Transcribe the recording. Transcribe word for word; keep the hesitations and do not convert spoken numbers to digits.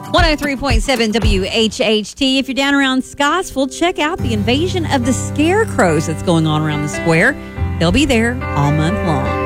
one oh three point seven W H H T. If you're down around Scottsville, check out the invasion of the scarecrows that's going on around the square. They'll be there all month long.